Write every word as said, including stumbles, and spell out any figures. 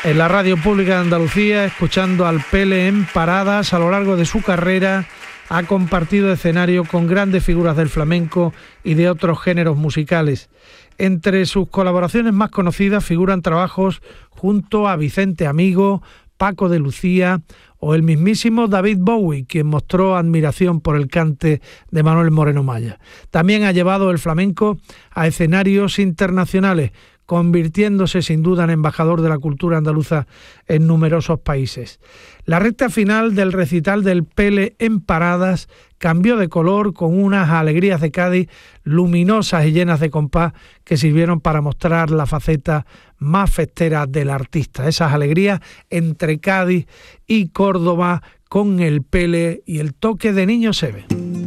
en la Radio Pública de Andalucía, escuchando al Pele en paradas. A lo largo de su carrera ha compartido escenario con grandes figuras del flamenco y de otros géneros musicales. Entre sus colaboraciones más conocidas figuran trabajos junto a Vicente Amigo, Paco de Lucía o el mismísimo David Bowie, quien mostró admiración por el cante de Manuel Moreno Maya. También ha llevado el flamenco a escenarios internacionales, convirtiéndose sin duda en embajador de la cultura andaluza en numerosos países. La recta final del recital del Pele en paradas cambió de color con unas alegrías de Cádiz luminosas y llenas de compás que sirvieron para mostrar la faceta más festera del artista. Esas alegrías entre Cádiz y Córdoba con el Pele y el toque de Niño Seve.